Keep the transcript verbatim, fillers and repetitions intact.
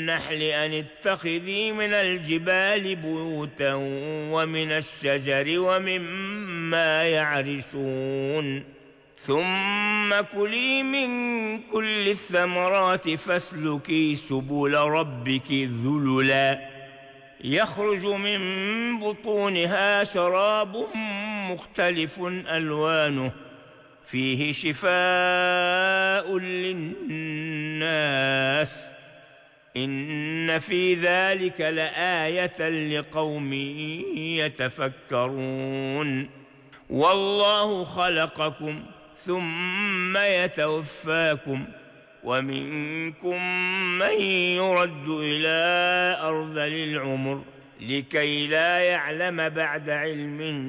النحل أن اتخذي من الجبال بيوتا ومن الشجر ومما يعرشون ثم كلي من كل الثمرات فاسلكي سبل ربك ذللا يخرج من بطونها شراب مختلف ألوانه فيه شفاء للناس إن في ذلك لآية لقوم يتفكرون والله خلقكم ثم يتوفاكم ومنكم من يرد إلى أرذل العمر لكي لا يعلم بعد علم